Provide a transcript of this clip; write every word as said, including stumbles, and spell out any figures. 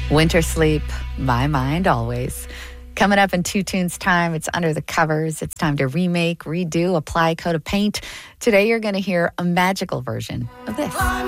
Winter Sleep, My Mind Always. Coming up in two tunes time, it's Under the Covers. It's time to remake, redo, apply, coat of paint. Today you're going to hear a magical version of this.